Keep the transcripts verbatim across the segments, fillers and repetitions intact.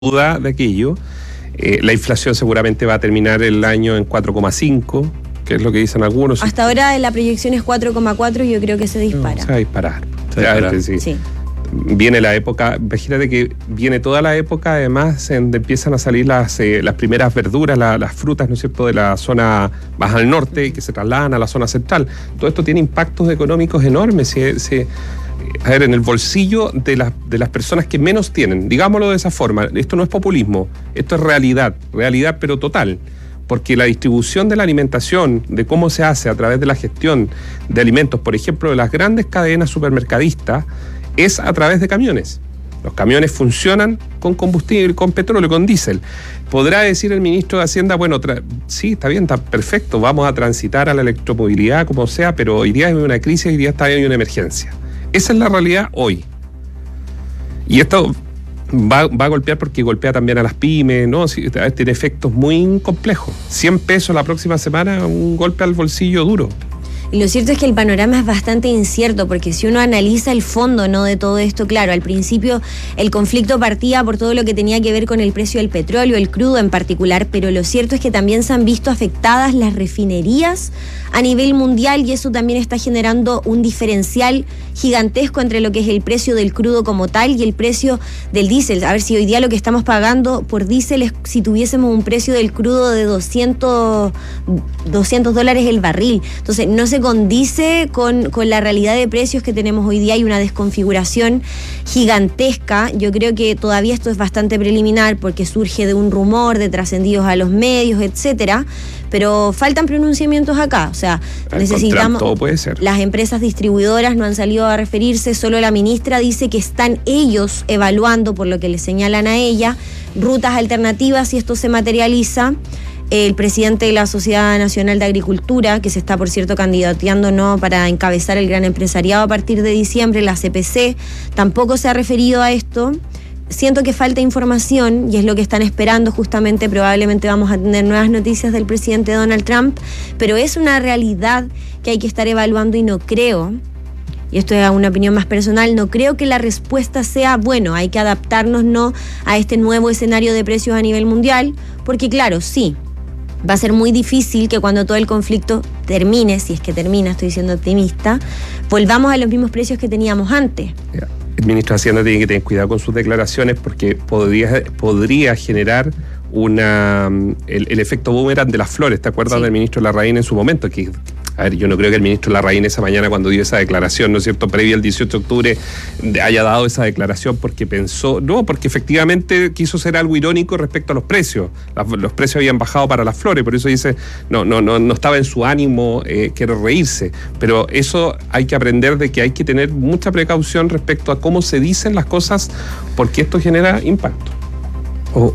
duda de aquello. Eh, la inflación seguramente va a terminar el año en cuatro coma cinco, que es lo que dicen algunos. Hasta ahora la proyección es cuatro coma cuatro y yo creo que se dispara. No, se va a disparar. Se va a disparar. Sí. Sí. Viene la época, imagínate que viene toda la época además en donde empiezan a salir las, eh, las primeras verduras, la, las frutas, ¿no es cierto?, de la zona más al norte y que se trasladan a la zona central. Todo esto tiene impactos económicos enormes. Se, se, a ver, en el bolsillo de, la, de las personas que menos tienen, digámoslo de esa forma. Esto no es populismo, esto es realidad, realidad pero total. Porque la distribución de la alimentación, de cómo se hace a través de la gestión de alimentos, por ejemplo, de las grandes cadenas supermercadistas, es a través de camiones. Los camiones funcionan con combustible, con petróleo, con diésel. Podrá decir el ministro de Hacienda, bueno, tra- sí, está bien, está perfecto, vamos a transitar a la electromovilidad, como sea, pero hoy día hay una crisis, hoy día está hay una emergencia. Esa es la realidad hoy. Y esto va, va a golpear porque golpea también a las pymes, ¿no? Sí, tiene efectos muy complejos. cien pesos la próxima semana, un golpe al bolsillo duro. Y lo cierto es que el panorama es bastante incierto, porque si uno analiza el fondo, ¿no?, de todo esto, claro, al principio el conflicto partía por todo lo que tenía que ver con el precio del petróleo, el crudo en particular, pero lo cierto es que también se han visto afectadas las refinerías a nivel mundial y eso también está generando un diferencial gigantesco entre lo que es el precio del crudo como tal y el precio del diésel. A ver, si hoy día lo que estamos pagando por diésel es si tuviésemos un precio del crudo de doscientos dólares el barril. Entonces, no se condice con, con la realidad de precios que tenemos hoy día. Hay una desconfiguración gigantesca. Yo creo que todavía esto es bastante preliminar porque surge de un rumor, de trascendidos a los medios, etcétera, pero faltan pronunciamientos acá. O sea, Al necesitamos... todo puede ser. Las empresas distribuidoras no han salido a referirse, solo la ministra dice que están ellos evaluando, por lo que le señalan a ella, rutas alternativas si esto se materializa. El presidente de la Sociedad Nacional de Agricultura, que se está, por cierto, candidateando, ¿no?, para encabezar el gran empresariado a partir de diciembre, la C P C, tampoco se ha referido a esto. Siento que falta información y es lo que están esperando justamente. Probablemente vamos a tener nuevas noticias del presidente Donald Trump, pero es una realidad que hay que estar evaluando y no creo, y esto es una opinión más personal, no creo que la respuesta sea, bueno, hay que adaptarnos, ¿no?, a este nuevo escenario de precios a nivel mundial, porque claro, sí, va a ser muy difícil que cuando todo el conflicto termine, si es que termina, estoy siendo optimista, volvamos a los mismos precios que teníamos antes. Yeah. El ministro de Hacienda tiene que tener cuidado con sus declaraciones porque podría, podría generar una el, el efecto boomerang de las flores. ¿Te acuerdas Sí. del ministro Larraín en su momento? Que, a ver, yo no creo que el ministro Larraín esa mañana cuando dio esa declaración, ¿no es cierto?, previa al dieciocho de octubre, haya dado esa declaración porque pensó, no, porque efectivamente quiso ser algo irónico respecto a los precios. Las, los precios habían bajado para las flores, por eso dice, no, no, no, no estaba en su ánimo eh, querer reírse. Pero eso hay que aprender de que hay que tener mucha precaución respecto a cómo se dicen las cosas, porque esto genera impacto. O,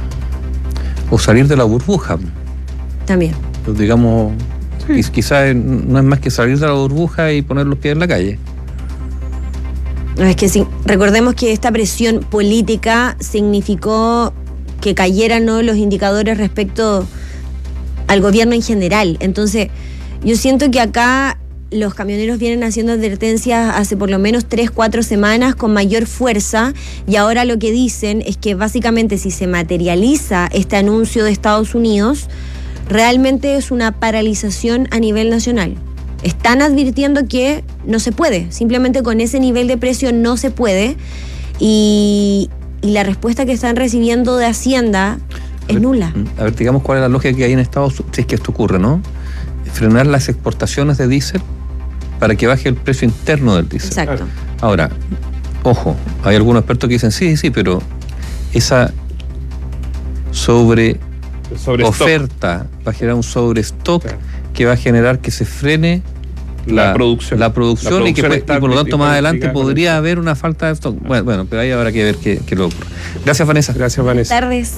o salir de la burbuja. También. Pues digamos, sí. Quizás no es más que salir de la burbuja y poner los pies en la calle. No, es que sí, recordemos que esta presión política significó que cayeran, ¿no?, los indicadores respecto al gobierno en general. Entonces, yo siento que acá los camioneros vienen haciendo advertencias hace por lo menos tres, cuatro semanas con mayor fuerza y ahora lo que dicen es que básicamente si se materializa este anuncio de Estados Unidos, realmente es una paralización a nivel nacional. Están advirtiendo que no se puede, simplemente con ese nivel de precio no se puede y, y la respuesta que están recibiendo de Hacienda es ver, nula. A ver, digamos cuál es la lógica que hay en Estados Unidos, si es que esto ocurre, ¿no? Frenar las exportaciones de diésel para que baje el precio interno del diésel. Exacto. Ahora, ojo, hay algunos expertos que dicen, sí, sí, pero esa sobre, Sobre oferta va a generar un sobrestock Claro. que va a generar que se frene La, la, producción. la producción, La y, que, producción está y por lo tanto más adelante planificada con podría eso. haber una falta de stock. Bueno, bueno, pero ahí habrá que ver qué, qué lo ocurre. Gracias, Vanessa. Gracias, Vanessa. Tardes.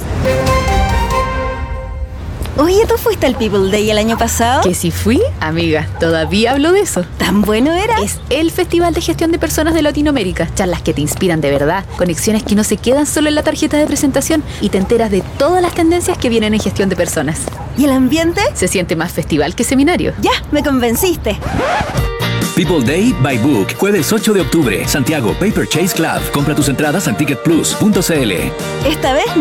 Oye, ¿tú fuiste al People Day el año pasado? ¿Que si fui? Amiga, todavía hablo de eso. ¿Tan bueno era? Es el Festival de Gestión de Personas de Latinoamérica. Charlas que te inspiran de verdad, conexiones que no se quedan solo en la tarjeta de presentación y te enteras de todas las tendencias que vienen en gestión de personas. ¿Y el ambiente? Se siente más festival que seminario. Ya, me convenciste. People Day by Book, jueves ocho de octubre, Santiago Paper Chase Club. Compra tus entradas en ticket plus punto c l. Esta vez